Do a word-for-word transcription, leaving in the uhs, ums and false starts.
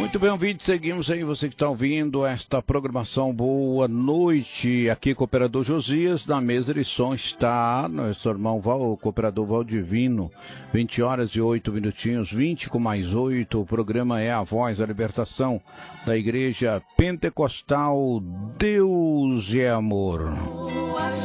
Muito bem, ouvintes, seguimos aí, você que está ouvindo esta programação. Boa noite, aqui Cooperador Josias, na mesa de som está nosso irmão Val, o Cooperador Valdivino, vinte horas e oito minutinhos, vinte com mais oito, o programa é a Voz da Libertação da Igreja Pentecostal Deus é Amor.